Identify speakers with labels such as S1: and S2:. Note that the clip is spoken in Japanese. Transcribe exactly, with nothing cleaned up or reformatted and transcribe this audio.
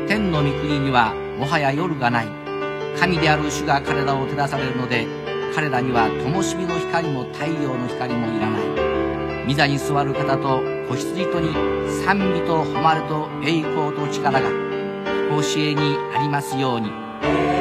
S1: 天の御国にはもはや夜がない。神である主が彼らを照らされるので、彼らには灯火の光も太陽の光もいらない。御座に座る方と子羊とに賛美と誉れと栄光と力が、とこしえにありますように。